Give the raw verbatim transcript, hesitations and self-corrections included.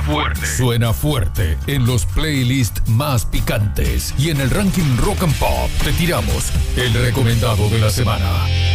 fuerte. Suena fuerte en los playlists más picantes. Y en el ranking Rock and Pop te tiramos el recomendado de la semana.